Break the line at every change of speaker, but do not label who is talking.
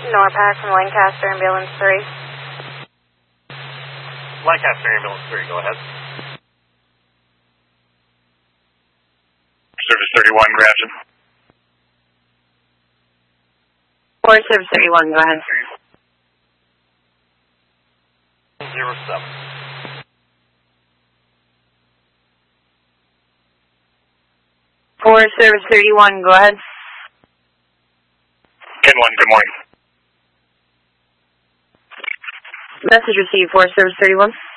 Norpac from Lancaster Ambulance 3.
Lancaster Ambulance 3, go ahead.
Service 31, Grafton.
Forest Service 31, go ahead.
07.
Forest Service 31, go ahead.
10-1, good morning.
Message received, Forest Service 31.